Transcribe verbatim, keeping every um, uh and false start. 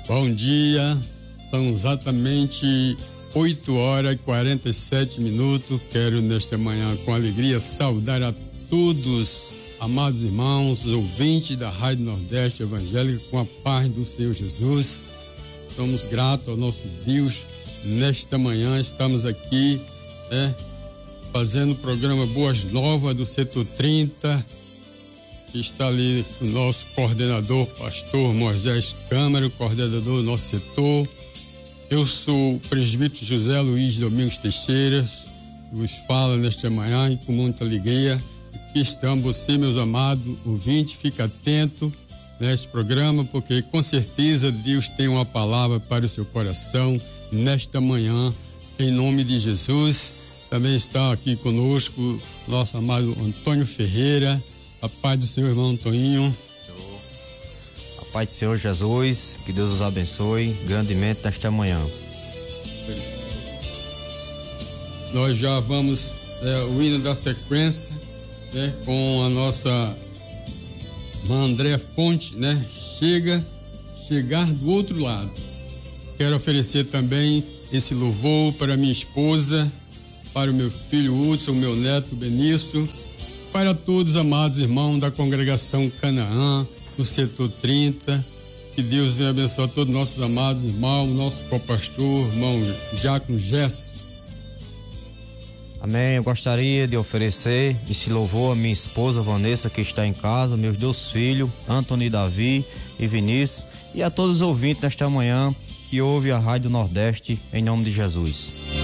Bom dia, são exatamente oito horas e quarenta e sete minutos. Quero nesta manhã com alegria saudar a todos, amados irmãos, ouvintes da Rádio Nordeste Evangélica, com a paz do Senhor Jesus. Somos gratos ao nosso Deus. Nesta manhã estamos aqui, né, fazendo o programa Boas Novas do Setor trinta. Está ali o nosso coordenador, pastor Moisés Câmara, o coordenador do nosso setor. Eu sou o presbítero José Luiz Domingos Teixeira, vos falo nesta manhã e com muita alegria. Aqui estamos, você, meus amados ouvintes, fica atento neste programa, porque com certeza Deus tem uma palavra para o seu coração nesta manhã, em nome de Jesus. Também está aqui conosco nosso amado Antônio Ferreira. A paz do Senhor, irmão Antoninho. A paz do Senhor Jesus, que Deus os abençoe grandemente nesta manhã. Nós já vamos, é, o hino da sequência, né, com a nossa irmã Andréa Fonte, né? Chega, chegar do outro lado. Quero oferecer também esse louvor para minha esposa, para o meu filho Hudson, meu neto Benício, para todos os amados irmãos da congregação Canaã, do setor trinta, que Deus venha abençoar todos os nossos amados irmãos, nosso co-pastor, irmão Diácono Gesso. Amém. Eu gostaria de oferecer esse louvor à minha esposa Vanessa, que está em casa, meus dois filhos, Antônio, Davi e Vinícius, e a todos os ouvintes nesta manhã que ouvem a Rádio Nordeste, em nome de Jesus.